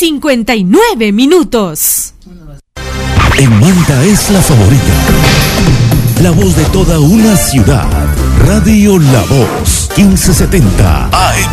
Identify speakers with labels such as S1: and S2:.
S1: 7:59.
S2: En Manta es la favorita. La voz de toda una ciudad. Radio La Voz, 1570 AM.